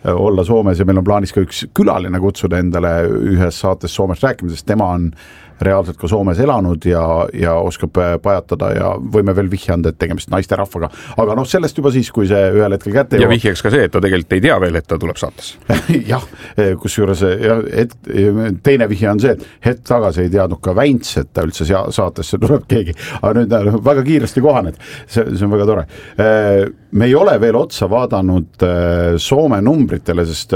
olla Soomes ja meil on plaanis ka üks külaline kutsuda endale ühes saates Soomest rääkimisest, tema on reaalselt ka Soomes elanud ja oskab pajatada ja võime veel vihja anda, et tegemist naiste rahvaga. Aga sellest juba siis, kui see ühel hetkel kätte ja vihjaks ka see, et ta tegelikult ei tea veel, et ta tuleb saatesse. jah, kusjuures teine vihja on see, et hetk tagasi ei teadnud ka Väints, et ta üldse saatesse tuleb keegi. Aga nüüd väga kiiresti kohaned. See on väga tore. Me ei ole veel otsa vaadanud Soome numbritele, sest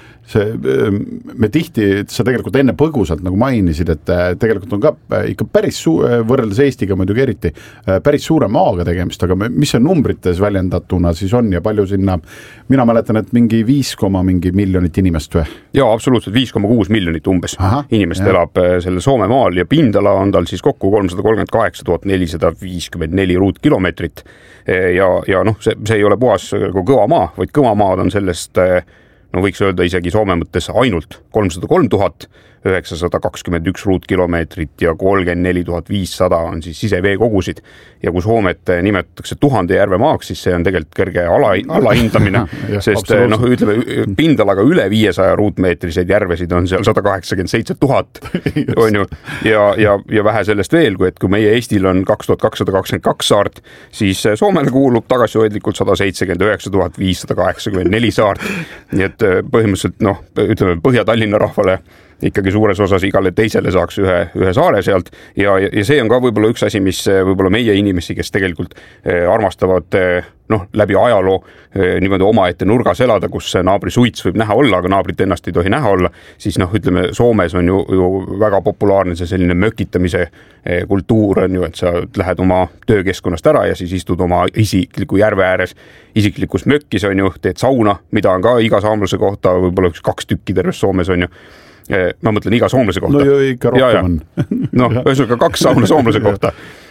me tihti, sa tegelikult enne põgusalt nagu mainisid, et tegelikult on ka ikka päris võrreldes Eestiga muidugi eriti päris suure maaga tegemist, aga mis see numbrites väljendatuna siis on ja palju sinna, mina mäletan, et mingi 5 miljonit inimest või? Jaa, absoluutselt 5,6 miljonit umbes inimest elab selle Soome maal ja pindala on tal siis kokku 338 454 ruutkilomeetrit ja see ei ole puhas kõva maa, vaid kõva maad on sellest võiks öelda isegi Soome mõttes ainult 303 921 ruutkilomeetrit ja 34 500 on siis siseveekogusid. Ja kui Soomet nimetatakse 1000 järve maaks, siis see on tegelikult kõrge alahindamine, sest ütleme, pindalaga üle 500 ruutmeetriseid järvesid on seal 187 000 on ju, ja vähe sellest veel, kui meie Eestil on 2222 saart, siis Soomele kuulub tagasihoidlikult 179 584 saart. Nii et põhimõtteliselt, ütleme, Põhja-Tallinna rahvale ikkagi suures osas igale teisele saaks ühe saare sealt ja see on ka võib-olla üks asi, mis võib-olla meie inimesi, kes tegelikult armastavad läbi ajaloo niimoodi omaette nurgas elada, kus naabri suits võib näha olla, aga naabrit ennast ei tohi näha olla, siis ütleme, Soomes on ju väga populaarne see selline mökitamise kultuur on ju, et sa lähed oma töökeskkonnast ära ja siis istud oma isikliku järve ääres, isiklikus mökkis on ju, teed sauna, mida on ka iga saamlase kohta võib-olla 2 tükki terves Soomes on ju. Ma mõtlen iga soomlase kohta. No ju ikka rohkem on. Ühesõnaga 2 sauna soomlase kohta.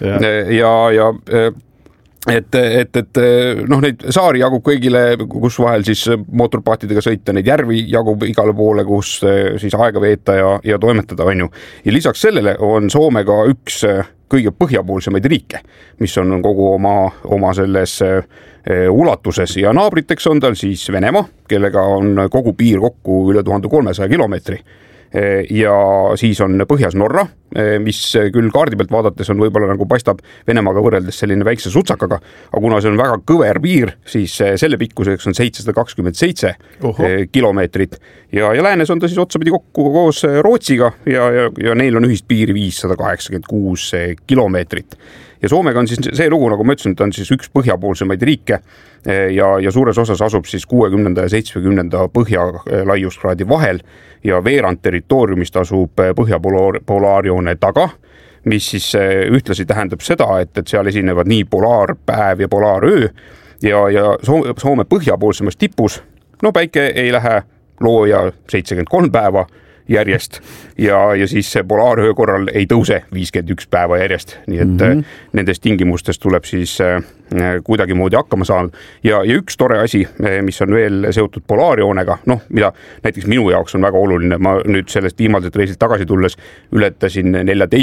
Neid saari jagub kõigile, kus vahel siis mootorpaatidega sõita, neid järvi jagub igale poole, kus siis aega veeta ja toimetada on ju. Ja lisaks sellele on Soome ka üks kõige põhjapoolsemaid riike, mis on kogu oma selles ulatuses ja naabriteks on tal siis Venemaa, kellega on kogu piir kokku üle 1300 kilomeetri. Ja siis on põhjas Norra, mis küll kaardi pealt vaadates on võib-olla nagu paistab Venemaaga võrreldes selline väikse sutsakaga, aga kuna see on väga kõver piir, siis selle pikkuseks on 727 kilomeetrit ja läänes on ta siis otsapidi kokku koos Rootsiga ja neil on ühist piiri 586 kilomeetrit. Ja Soomega on siis see lugu, nagu ma ütlesin, ta on siis üks põhjapoolsemaid riike ja suures osas asub siis 60 ja 70 põhjalaiuskraadi vahel ja veerand territooriumist asub põhjapolaarjoone taga, mis siis ühtlasi tähendab seda, et seal esinevad nii polaarpäev ja polaaröö ja Soome põhjapoolsemas tipus, päike ei lähe looja 73 päeva järjest ja siis see polaaröö korral ei tõuse 51 päeva järjest, nii et nendest tingimustest tuleb siis kuidagi moodi hakkama saanud ja üks tore asi, mis on veel seotud polaarjoonega, mida näiteks minu jaoks on väga oluline, ma nüüd sellest viimaselt reisilt tagasi tulles ületasin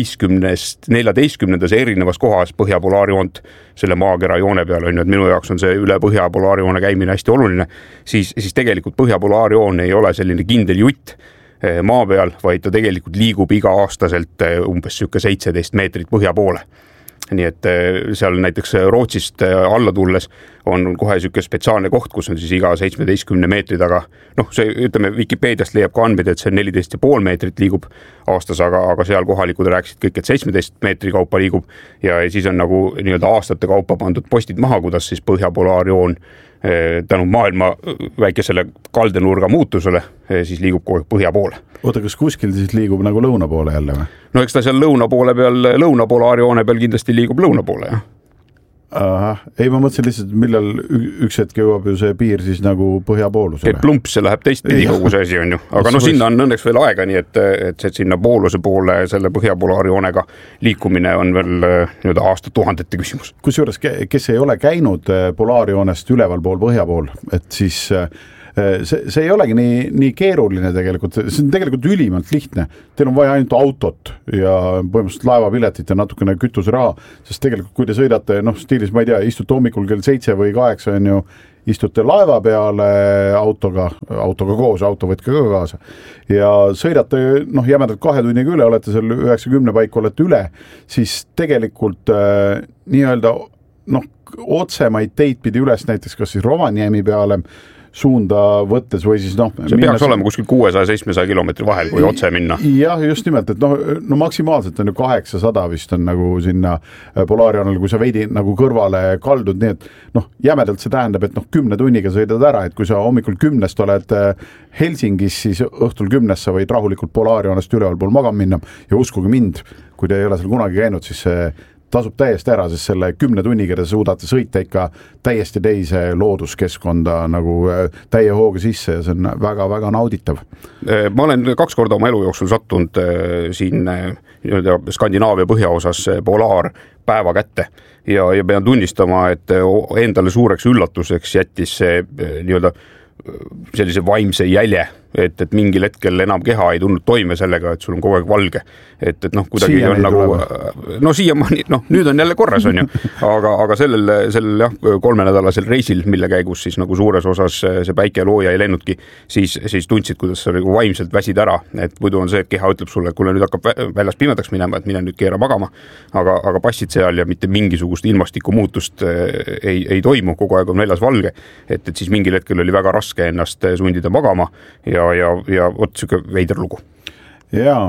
14 erinevas kohas põhjapolaarjoont selle maakera joone peal on ju, et minu jaoks on see üle põhjapolaarjoone käimine hästi oluline, siis tegelikult põhjapolaarjoon ei ole selline kindel jutt maa peal, vaid ta tegelikult liigub iga-aastaselt umbes 17 meetrit põhja poole. Nii et seal näiteks Rootsist alla tulles on kohe selline spetsiaalne koht, kus on siis iga 17 meetri taga. See, ütleme, Wikipeediast leiab ka andmeid, et see 14,5 meetrit liigub aastas, aga seal kohalikud rääkisid kõik, et 17 meetri kaupa liigub ja siis on nagu nii-öelda aastate kaupa pandud postid maha, kuidas siis põhjapolaarjoon tänu maailma väikesele kaldenurga muutusele siis liigub kogu põhja poole. Oota, kas kuskil siis liigub nagu lõuna poole jälle või? Eks ta seal lõuna poole peal, lõunapolaarjoone peal kindlasti liigub lõuna poole, jah. Ei, ma mõtlesin lihtsalt, millal üks hetk jõuab ju see piir siis nagu põhjapoolusele. Plumps, see läheb teistpidi kogu see asi on ju, aga sinna on õnneks veel aega, nii et sinna pooluse poole selle põhjapolaarjoonega liikumine on veel nüüd aastatuhandete küsimus. Kusjuures, kes ei ole käinud polaarjoonest üleval pool põhja pool, et siis see ei olegi nii keeruline tegelikult, see on tegelikult ülimalt lihtne. Teil on vaja ainult autot ja põhimõtteliselt laevapiletit ja natukene kütuseraha, sest tegelikult kui te sõidate, stiilis, ma ei tea, istute hommikul kell 7 või 8 on ju, istute laeva peale autoga koos, auto võtke ka kaasa ja sõidate jämedalt 2 tunniga üle, olete seal 90 paiku olete üle, siis tegelikult nii-öelda otsemaid teid pidi üles näiteks kas siis Rovaniemi peale suunda võttes või siis see peaks olema kuskil 600-700 kilomeetri vahel, kui otse minna. Jah, just nimelt, et maksimaalselt on ju 800 vist on nagu sinna Polaarjoonele, kui sa veidi nagu kõrvale kaldud, nii et jämedalt see tähendab, et 10 tunniga sõidad ära, et kui sa hommikul 10 oled Helsingis, siis õhtul 10 sa võid rahulikult Polaarjoonest ülevalpool magama minna ja uskuge mind, kui te ei ole seal kunagi käinud, siis see tasub täiesti ära, sest selle 10 tunniga te suudate sõita ikka täiesti teise looduskeskkonda nagu täie hooga sisse ja see on väga-väga nauditav. Ma olen 2 korda oma elu jooksul sattunud siin Skandinaavia põhjaosas polaarpäeva kätte ja pean tunnistama, et endale suureks üllatuseks jättis see nii-öelda sellise vaimse jälje, et mingil hetkel enam keha ei tulnud toime sellega, et sul on kogu aeg valge. Et kuidagi Siiani on nagu, siiamaani, nüüd on jälle korras on ju, aga sellel 3 nädalasel reisil, mille käigus siis nagu suures osas see päike looja ei lennudki, siis tundsid, kuidas sa nagu vaimselt väsid ära, et muidu on see, et keha ütleb sulle, et kuule nüüd hakkab väljas pimedaks minema, et mine nüüd keera magama, aga passid seal ja mitte mingisugust ilmastiku muutust ei toimu, kogu aeg on väljas valge, et siis mingil hetkel oli väga raske ennast sundida magama ja vot siuke veider lugu. Jaa,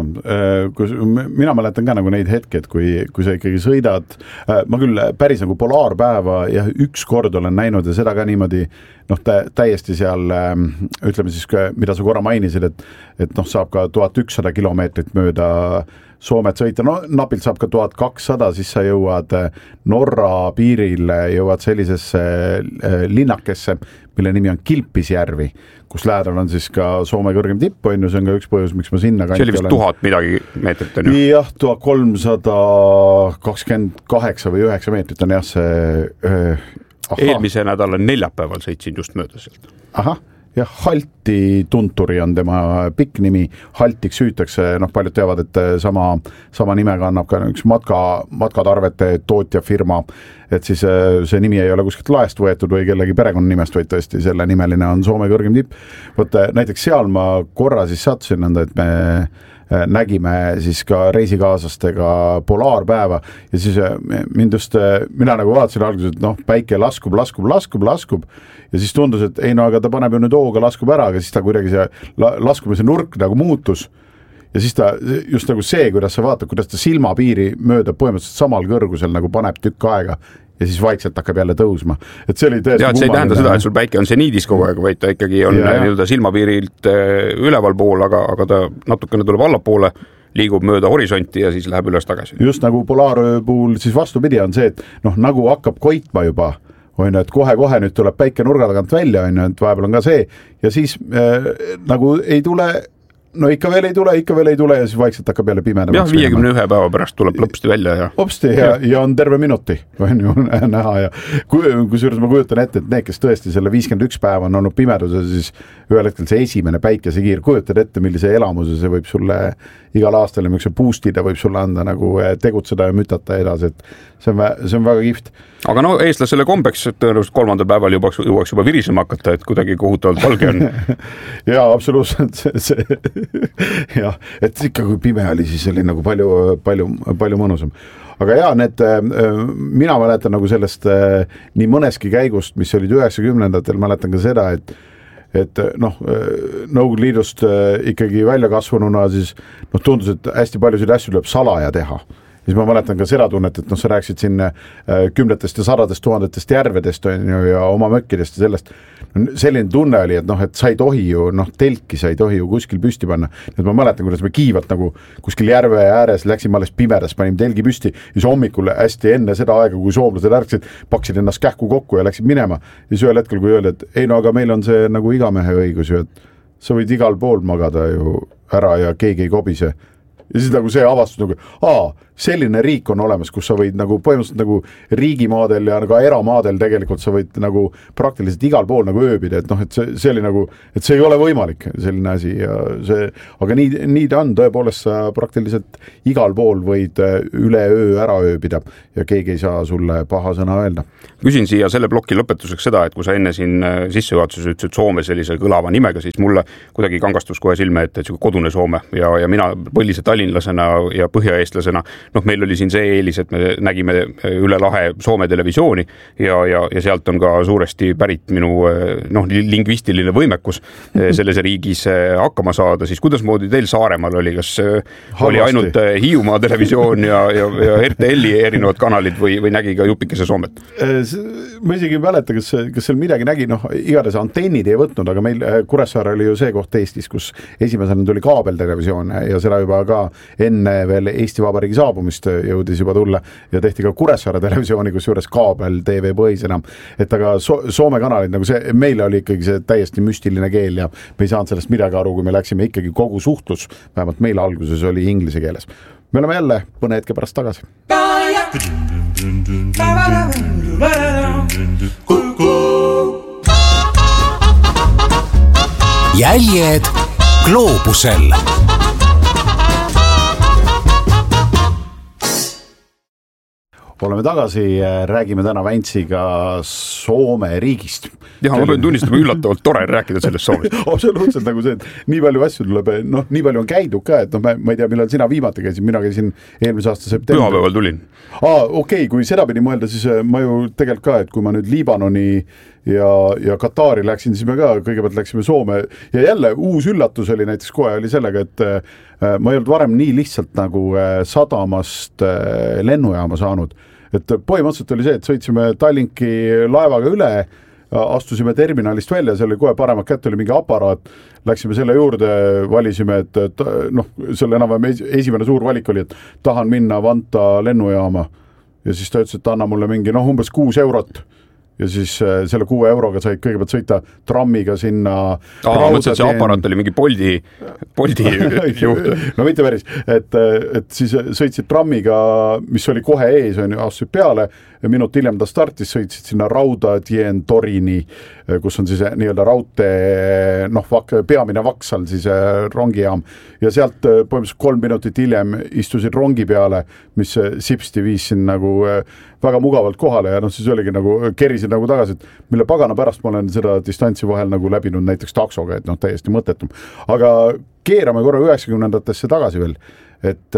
mina mäletan ka nagu neid hetked, kui sa ikkagi sõidad, ma küll päris nagu polaarpäeva ja 1 kord olen näinud ja seda ka niimoodi täiesti seal, ütleme siis, mida sa korra mainisid, et saab ka 1100 kilomeetrit mööda Soomet sõita, napilt saab ka 1200, siis sa jõuad Norra piiril, jõuad sellisesse linnakesse, mille nimi on Kilpisjärvi, kus lähedal on siis ka Soome kõrgem tipp, on ju, see on ka üks põhjus, miks ma sinna see oli vist 1000 midagi meetrit, on ju? Jah, 1328 või 9 meetrit on jah see... Eelmise nädala neljapäeval sõitsin just mööda sealt. Ahah. Ja Halti Tunturi on tema pikk nimi, Haltiks hüütakse, paljud teavad, et sama nimega annab ka üks matkatarvete tootjafirma, et siis see nimi ei ole kuskilt laest võetud või kellegi perekonnanimest, vaid tõesti selle nimeline on Soome kõrgem tipp. Võtta, näiteks seal ma korra siis sattusin nõnda, et me nägime siis ka reisikaaslastega polaarpäeva ja siis mina nagu vaatasin alguses, et päike laskub ja siis tundus, et aga ta paneb ju nüüd hooga, laskub ära, aga siis ta kuidagi see laskumise nurk nagu muutus ja siis ta just nagu see, kuidas sa vaatad, kuidas ta silmapiiri mööda põhimõtteliselt samal kõrgusel nagu paneb tükk aega ja siis vaikselt hakkab jälle tõusma. Et see oli tõesti see ei tähenda seda, et sul päike on seniidis kogu aeg, vaid ta ikkagi on nii-öelda silmapiirilt üleval pool, aga ta natukene tuleb allapoole, liigub mööda horisonti ja siis läheb üles tagasi. Just nagu polaaröö puhul siis vastupidi on see, et nagu hakkab koitma juba, on, et kohe nüüd tuleb päike nurga tagant välja, on, et vahepeal on ka see ja siis nagu ei tule ikka veel ei tule ja siis vaikselt hakkab jälle pimedamaks. Jah, 51 päeva pärast tuleb lõpsti välja ja... Hopsti ja on terve minuti, on ju näha ja kusjuures ma kujutan ette, et need, kes tõesti selle 51 päeva on olnud pimeduse, siis ühel hetkel see esimene päikesekiir, kujutad ette, millise elamuse see võib sulle igal aastal ja miks puustida võib sulle anda nagu tegutseda ja mütata edasi, et see on väga kihvt. Aga eestlasele kombeks tõenäoliselt 3. päeval jõuaks juba virisema hakata, et kuidagi kohutavalt valge on. Jaa, absoluutselt jah, et ikka kui pime oli, siis oli nagu palju mõnusam. Aga jaa, mina mäletan nagu sellest nii mõneski käigust, mis olid 90-ndatel, mäletan ka seda, et Nõukogude Liidust ikkagi välja kasvanuna siis tundus, et hästi paljusid asju tuleb salaja teha. Siis ma mäletan ka seda tunnet, et sa rääksid siin 10 ja 100 000 järvedest ja oma mökkidest ja sellest. Selline tunne oli, et sa ei tohi ju, telki sa ei tohi ju kuskil püsti panna. Et ma mäletan, kuidas me kiivalt nagu kuskil järve ääres läksime alles pimedas, panim telgi püsti ja siis hommikul hästi enne seda aega, kui soomlased ärksid, paksid ennast kähku kokku ja läksid minema. Ja siis ühel hetkel, kui öeldi, et aga meil on see nagu igamehe õigus ju, et sa võid igal pool magada ju ära ja keegi ei kobise. ja siis nagu see avastus nagu, selline riik on olemas, kus sa võid nagu põhimõtteliselt nagu riigimaadel ja ka eramaadel tegelikult sa võid nagu praktiliselt igal pool nagu ööbida, et noh, et see oli nagu, et see ei ole võimalik selline asi ja see, aga nii ta on, tõepoolest sa praktiliselt igal pool võid üle öö ära ööbida ja keegi ei saa sulle paha sõna öelda. Küsin siia selle ploki lõpetuseks seda, et kui sa enne siin sissejuhatuses ütlesid Soome sellise kõlava nimega, siis mulle kuidagi kangastus kohe silme, et kodune Soome ja mina põlise tallinlasena ja põhjaeestlasena, noh, meil oli siin see eelis, et me nägime üle lahe Soome televisiooni ja sealt on ka suuresti pärit minu lingvistiline võimekus selles riigis hakkama saada, siis kuidasmoodi teil Saaremaal oli, kas oli ainult Hiiumaa televisioon ja RTL-i erinevad kanalid või nägi ka jupikese Soomet? Ma isegi ei mäleta, kas seal midagi nägi, noh, igatahes antennid ei võtnud, aga meil Kuressaare oli ju see koht Eestis, kus esimesena tuli kaabeltelevisioon ja seda juba ka enne veel Eesti Vabariigi saabumist jõudis juba tulla ja tehti ka Kuressaare televisiooni, kus juures kaabel TV põhisena, et aga Soome kanalid, nagu see, meile oli ikkagi see täiesti müstiline keel ja me ei saanud sellest midagi aru, kui me läksime ikkagi kogu suhtlus, vähemalt meile alguses oli inglise keeles. Me oleme jälle mõne hetke pärast tagasi. Jäljed gloobusel. Oleme tagasi, räägime täna Väntsiga Soome riigist. Jah, ma pean tunnistama üllatavalt tore rääkida sellest Soomest. Absoluutselt nagu see, et nii palju asju tuleb, noh, nii palju on käidud ka, et noh, ma ei tea, millal sina viimati käisin, mina käisin eelmise aasta septembri. Pühapäeval tulin. Okei, kui seda pidi mõelda, siis ma ju tegelikult ka, et kui ma nüüd Liibanoni ja Katari läksin, siis me ka kõigepealt läksime Soome ja jälle uus üllatus oli näiteks kohe oli sellega, et ma ei olnud varem nii lihtsalt nagu sadamast lennujaama saanud. Et põhimõtteliselt oli see, et sõitsime Tallinki laevaga üle, astusime terminalist välja, seal oli kohe paremat kätte, oli mingi aparaat, läksime selle juurde, valisime, et noh, selle enam-vähem esimene suur valik oli, et tahan minna Vanta lennujaama ja siis ta ütles, et anna mulle mingi umbes 6 eurot ja siis selle 6 euroga said kõigepealt sõita trammiga sinna mõtlesin, et see aparaat oli mingi Bolti juht. No mitte päris, et siis sõitsid trammiga, mis oli kohe ees, astusid peale ja minut hiljem ta startis, sõitsid sinna Raudadien Torini, kus on siis nii-öelda raudtee, peamine vaksal, siis rongijaam ja sealt põhimõtteliselt 3 minutit hiljem istusid rongi peale, mis sipsti viis siin nagu väga mugavalt kohale ja siis oligi nagu kerisid nagu tagasi, et mille pagana pärast ma olen seda distantsi vahel nagu läbinud näiteks taksoga, et täiesti mõttetum. Aga keerame korra 90-ndatesse tagasi veel, et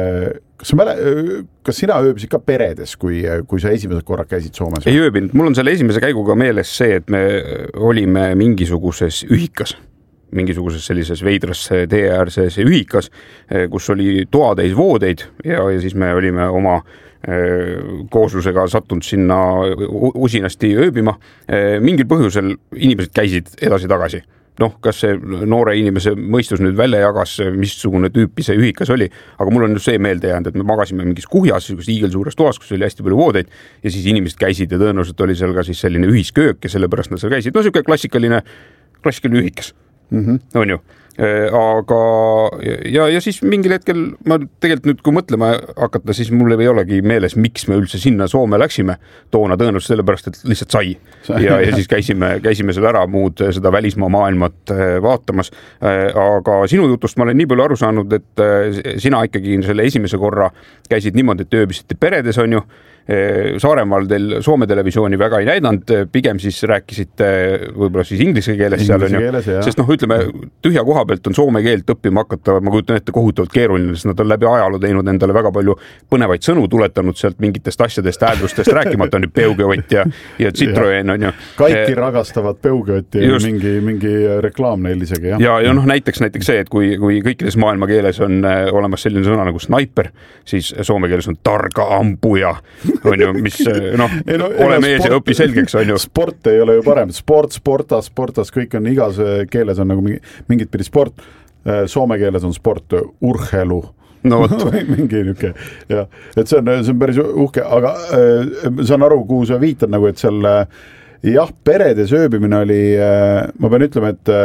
kas sina ööbisid ka peredes, kui sa esimesed korrad käisid Soomes? Ei ööbinud, mul on selle esimese käiguga meeles see, et me olime mingisuguses ühikas, mingisuguses sellises veidras teeäärses ühikas, kus oli toatäis voodeid ja siis me olime oma kooslusega sattunud sinna usinasti ööbima. Mingil põhjusel inimesed käisid edasi-tagasi. Noh, kas see noore inimese mõistus nüüd välja jagas, missugune tüüpi see ühikas oli, aga mul on just see meelde jäänud, et me magasime mingis kuhjas, hiigelsuures toas, kus oli hästi palju voodeid ja siis inimesed käisid ja tõenäoliselt oli seal ka siis selline ühisköök ja sellepärast nad seal käisid. No selline klassikaline ühikas. On ju. Aga ja siis mingil hetkel ma tegelikult nüüd, kui mõtlema hakata, siis mul ei olegi meeles, miks me üldse sinna Soome läksime toona, tõenäoliselt sellepärast, et lihtsalt sai ja siis käisime seal ära muud seda välismaa maailmat vaatamas, aga sinu jutust ma olen nii palju aru saanud, et sina ikkagi selle esimese korra käisid niimoodi, et ööbisite peredes, on ju. Saaremaal teil Soome televisiooni väga ei näidanud, pigem siis rääkisite võib-olla siis inglise keeles seal, on ju, sest ütleme, tühja koha pealt on soome keelt õppima hakata, ma kujutan ette kohutavalt keeruline, sest nad on läbi ajaloo teinud endale väga palju põnevaid sõnu, tuletanud sealt mingitest asjadest, hääldustest rääkimata, on ju Peugeot ja Citroen, on ju. Kaikki ragastavad Peugeot ja mingi reklaam neil isegi, jah. Ja näiteks see, et kui kõikides maailma keeles on olemas selline sõna nagu sniper, siis soome keeles on targa ampuja, on ju, mis ole mees ja õpi selgeks, on ju. Sport ei ole ju parem, sportas, kõik on igas keeles on nagu mingit pidi sport, soome keeles on sport urhelu. No võt. mingi niuke, ja, et see on päris uhke, aga saan aru, kuhu sa viitad nagu, et seal jah, peredes ööbimine oli, ma pean ütlema, et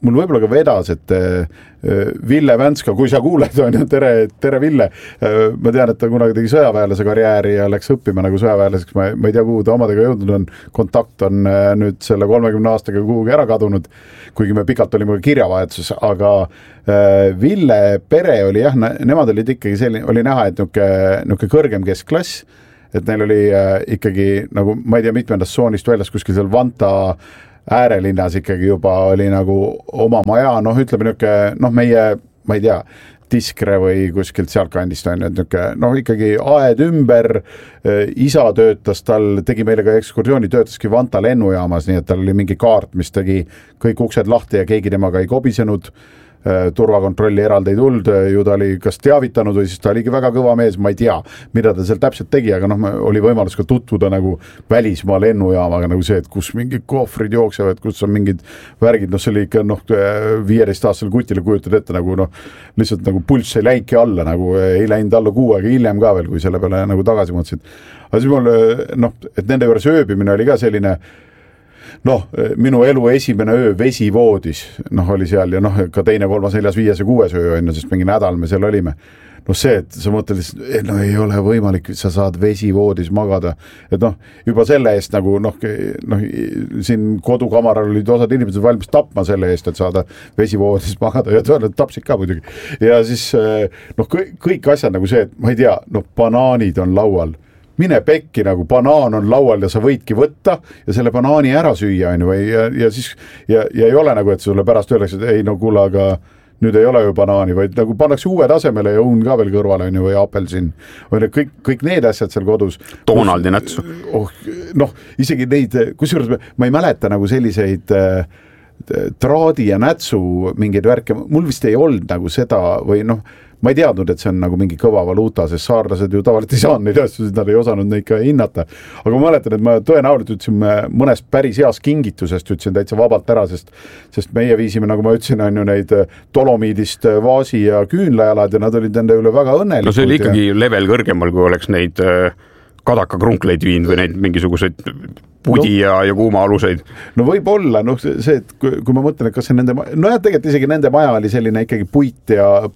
mul võib-olla ka vedas, et Ville Vänska, kui sa kuuled, on ju, tere Ville, ma tean, et ta kunagi tegi sõjaväelase karjääri ja läks õppima nagu sõjaväelaseks, ma ei tea, kuhu ta omadega jõudnud on, kontakt on nüüd selle 30 aastaga kuhugi ära kadunud, kuigi me pikalt olime kirjavahetuses, aga Ville pere oli jah, nemad olid ikkagi selline, oli näha, et niisugune kõrgem keskklass, et neil oli ikkagi nagu, ma ei tea, mitmendast tsoonist väljas kuskil seal Vanta äärelinnas ikkagi juba oli nagu oma maja, noh, ütleme niisugune, noh, meie, ma ei tea, Tiskre või kuskilt sealtkandist on, et niisugune, noh, ikkagi aed ümber, isa töötas tal, tegi meile ka ekskursiooni, töötaski Vanta lennujaamas, nii et tal oli mingi kaart, mis tegi kõik uksed lahti ja keegi temaga ei kobisenud, turvakontrolli eraldi ei tulnud, ju ta oli kas teavitanud või siis ta oligi väga kõva mees, ma ei tea, mida ta seal täpselt tegi, aga noh, oli võimalus ka tutvuda nagu välismaa lennujaamaga, nagu see, et kus mingid kohvrid jooksevad, kus on mingid värgid, noh, see oli ikka, noh, 15-aastasel kutile kujutad ette nagu, noh, lihtsalt nagu pulss ei läinudki alla, nagu ei läinud alla 6 aega hiljem ka veel, kui selle peale nagu tagasi mõtlesid. Aga siis mul, noh, et nende juures ööbimine oli ka selline, noh, minu elu esimene öö vesivoodis, noh, oli seal ja noh, ka 2., 3., 4., 5. ja 6. öö on, sest mingi nädal me seal olime. Noh, see, et sa mõtled, no ei ole võimalik, sa saad vesivoodis magada, et noh, juba selle eest nagu noh, siin kodukamaral olid osad inimesed valmis tapma selle eest, et saada vesivoodis magada ja tõenäoliselt tapsid ka muidugi. Ja siis noh, kõik asjad nagu see, et ma ei tea, noh, banaanid on laual, mine pekki, nagu banaan on laual ja sa võidki võtta ja selle banaani ära süüa, on ju, või ja siis ja ei ole nagu, et sulle pärast öeldakse, et ei, no kuule, aga nüüd ei ole ju banaani, vaid nagu pannakse uue tasemele ja õun ka veel kõrvale, on ju, või apelsin, või kõik need asjad seal kodus. Donaldi nätsu. Noh, isegi neid, kusjuures ma ei mäleta nagu selliseid traadi ja nätsu mingeid värke, mul vist ei olnud nagu seda või noh, ma ei teadnud, et see on nagu mingi kõva valuuta, sest saarlased ju tavaliselt ei saanud neid asju, nad ei osanud neid ka hinnata. Aga ma mäletan, et ma tõenäoliselt ütlesin mõnest päris heas kingitusest, ütlesin täitsa vabalt ära, sest meie viisime, nagu ma ütlesin, on ju neid Dolomiidist vaasi ja küünlajalad ja nad olid enda üle väga õnnelikud. No see oli ikkagi level kõrgemal, kui oleks neid kadakakrunkleid viinud või neid mingisuguseid pudi ja kuuma aluseid. No võib-olla, noh see, et kui ma mõtlen, et kas see nende, no jah, tegelikult isegi nende maja oli selline ikkagi puit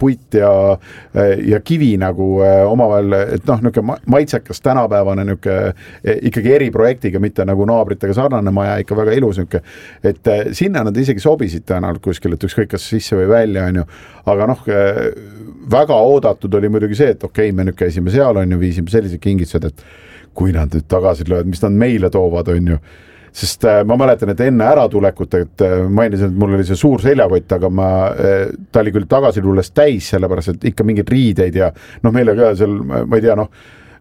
ja kivi nagu omavahel, et noh, niisugune maitsekas tänapäevane niisugune ikkagi eriprojektiga, mitte nagu naabritega sarnane maja, ikka väga ilus niisugune, et sinna nad isegi sobisid tõenäoliselt kuskil, et ükskõik kas sisse või välja, on ju, aga noh, väga oodatud oli muidugi see, et okei, me nüüd käisime seal, on ju, viisime sellised kingitused, et kui nad nüüd tagasi löövad, mis nad meile toovad, on ju. Sest ma mäletan, et enne äratulekut, et mainisin, et mul oli see suur seljakott, aga ta oli küll tagasi tulles täis, sellepärast, et ikka mingid riideid ja noh, meile ka seal, ma ei tea, noh,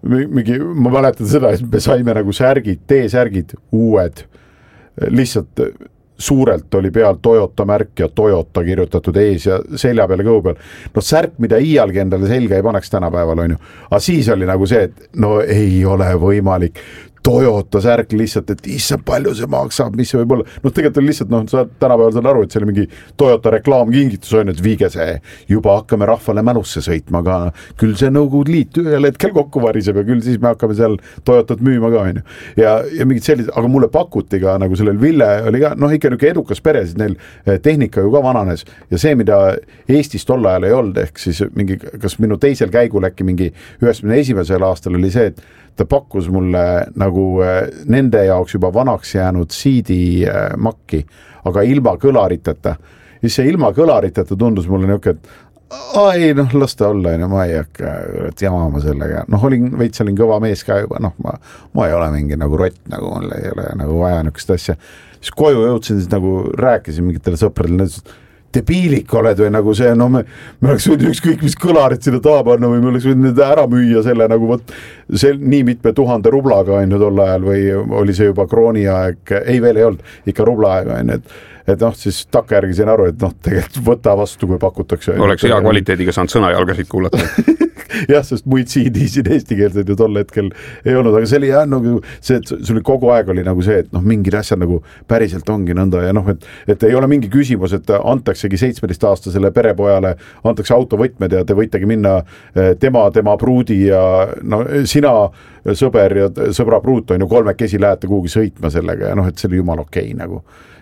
ma mäletan seda, et me saime nagu särgid, T-särgid, uued, lihtsalt suurelt oli peal Toyota märk ja Toyota kirjutatud ees ja selja peale kõhu peal. No särk, mida iialgi endale selga ei paneks tänapäeval, on ju. Aga siis oli nagu see, et no ei ole võimalik. Toyota särk lihtsalt, et issand palju see maksab, mis see võib olla. No tegelikult oli lihtsalt, noh, sa tänapäeval saad aru, et see oli mingi Toyota reklaamkingitus on, et viige see, juba hakkame rahvale mälusse sõitma, aga küll see Nõukogude Liit ühel hetkel kokku variseb ja küll siis me hakkame seal Toyotat müüma ka, on ju. Ja mingid sellised, aga mulle pakuti ka, nagu sellel Ville oli ka, noh, ikka niisugune edukas pere, siis neil tehnika ju ka vananes ja see, mida Eestis tol ajal ei olnud, ehk siis mingi, kas minu teisel käigul äkki mingi 91. aastal oli see, et ta pakkus mulle nagu nende jaoks juba vanaks jäänud CD-makki, aga ilma kõlariteta. Ja see ilma kõlariteta tundus mulle niisugune, et ai, noh, las ta olla, ma ei hakka jamama sellega. Noh, veits olin kõva mees ka juba, noh, ma ei ole mingi nagu rott, nagu mul ei ole nagu vaja niisugust asja. Siis koju jõudsin, siis nagu rääkisin mingitele sõpradele, debiilik oled või nagu see, no me oleks võinud ükskõik mis kõlarid sinna taha panna või me oleks võinud need ära müüa selle nagu võt, see nii mitme 1000 rublaga on ju tol ajal või oli see juba krooni aeg, ei veel ei olnud, ikka rubla aeg on, et noh, siis takkajärgi sain aru, et noh, tegelikult võta vastu, kui pakutakse. Oleks hea kvaliteediga saanud sõnajalgasid kuulata. Jah, sest muid CD-sid eestikeelseid ju tol hetkel ei olnud, aga see oli jah, nagu see, et sul kogu aeg oli nagu see, et noh, mingid asjad nagu päriselt ongi nõnda ja noh, et ei ole mingi küsimus, et antaksegi 17-aastasele perepojale, antakse autovõtmed ja te võitegi minna tema pruudi ja no sina sõber ja sõbra pruut on ju 3 lähete kuhugi sõitma sellega ja noh, et see oli jumal okei nagu.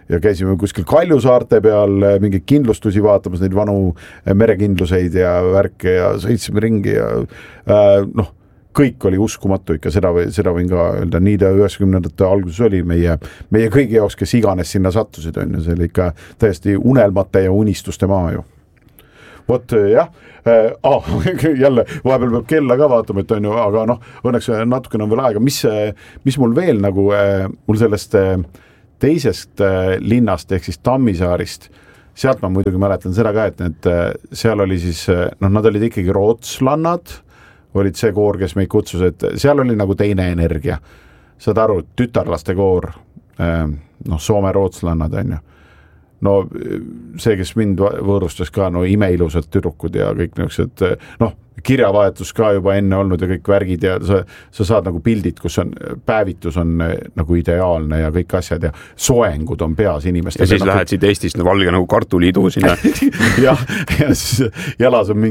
ja käisime kuskil Kaljusaarte peal mingeid kindlustusi vaatamas, neid vanu merekindluseid ja värke ja sõitsime ringi ja noh, kõik oli uskumatu ikka, seda võin ka öelda, nii ta 90ndate alguses oli meie kõigi jaoks, kes iganes sinna sattusid, on ju, see oli ikka täiesti unelmate ja unistuste maa ju. Vot jah, jälle vahepeal peab kella ka vaatama, et on ju, aga noh, õnneks natukene on veel aega, mis mul veel nagu, mul sellest teisest linnast ehk siis Tammisaarist, sealt ma muidugi mäletan seda ka, et need, seal oli siis, noh, nad olid ikkagi rootslannad, olid see koor, kes meid kutsus, et seal oli nagu teine energia. Saad aru, tütarlaste koor, noh, soome-rootslannad on ju. No see, kes mind võõrustas ka, no imeilusad tüdrukud ja kõik niisugused, noh, kirjavahetus ka juba enne olnud ja kõik värgid ja sa saad nagu pildid, kus on päevitus on nagu ideaalne ja kõik asjad ja soengud on peas inimestel. Ja siis lähed siit Eestist valge nagu kartuliidu sinna. ja siis jalas on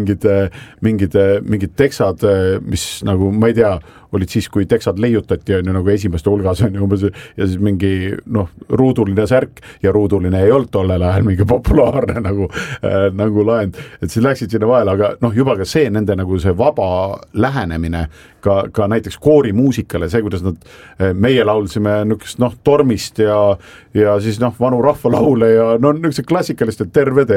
mingid teksad, mis nagu, ma ei tea, olid siis, kui teksad leiutati on ju nagu esimeste hulgas on ju umbes ja siis mingi noh, ruuduline särk ja ruuduline ei olnud tollel ajal mingi populaarne nagu laend, et siis läksid sinna vahele, aga noh, juba ka see nende nagu see vaba lähenemine ka näiteks koorimuusikale, see, kuidas nad, meie laulsime nükest noh, Tormist ja siis noh, vanu rahvalaule ja no nükesed klassikalist, et terve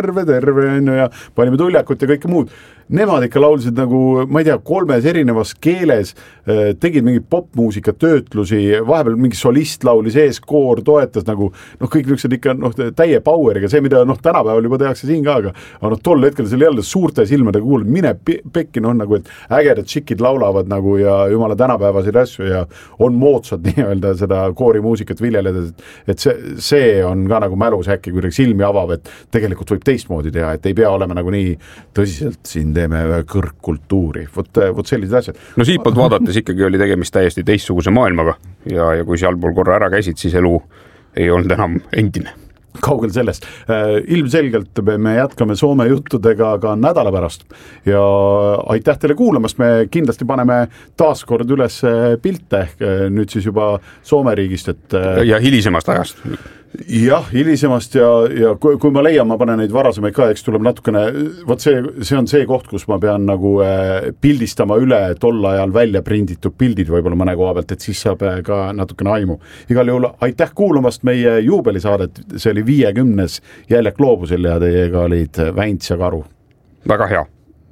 on ju ja panime tuljakut ja kõike muud. Nemad ikka laulsid nagu, ma ei tea, 3 erinevas keeles, tegid mingi popmuusika töötlusi, vahepeal mingi solist laulis ees, koor toetas nagu, noh, kõik nüksed ikka noh, täie poweriga, see, mida noh, tänapäeval juba tehakse siin ka, aga noh, tol hetkel see oli jälle suurte silmadega kuulnud, mine pekki, noh, nagu, et ägedad tšikid laulavad nagu ja jumala tänapäevasid asju ja on moodsad nii-öelda seda koorimuusikat viljeleda, et see on ka nagu mälus äkki kuidagi silmi avav, et tegelikult võib teistmoodi teha, et ei pea olema nagu nii tõsiselt siin teeme kõrgkultuuri, vot sellised asjad. No siitpoolt vaadates ikkagi oli tegemist täiesti teistsuguse maailmaga ja kui sealpool korra ära käisid, siis elu ei olnud enam endine. Kaugel sellest. Ilmselgelt me jätkame Soome juttudega ka nädala pärast ja aitäh teile kuulamast, me kindlasti paneme taaskord üles pilte nüüd siis juba Soome riigist, et ja hilisemast ajast. Jah, hilisemast ja kui ma leian, ma panen neid varasemaid ka, eks tuleb natukene, vot see on see koht, kus ma pean nagu pildistama üle tol ajal välja prinditud pildid võib-olla mõne koha pealt, et siis saab ka natukene aimu. Igal juhul aitäh kuulamast meie juubelisaadet, see oli 50. Jäljak Gloobusel ja teiega olid Väints ja Karu. Väga hea.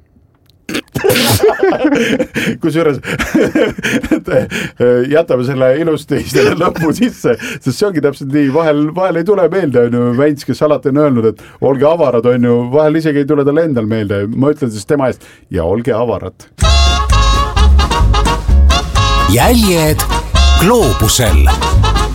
Kusjuures jätame selle ilusti selle lõpu sisse, sest see ongi täpselt nii, vahel ei tule meelde, on ju Väints, kes alati on öelnud, et olge avarad, on ju, vahel isegi ei tule tal endal meelde, ma ütlen siis tema eest ja olge avarad. Jäljed Gloobusel.